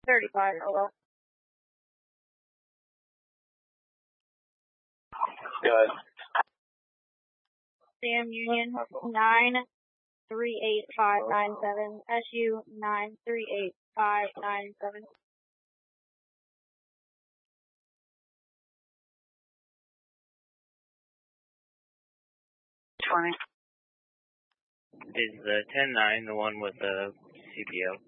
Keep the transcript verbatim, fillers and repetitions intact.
thirty-five, hello. Good. Sam Union, nine three eight five nine seven, S U nine three eight five nine seven. twenty. Is the ten nine the one with the C P O?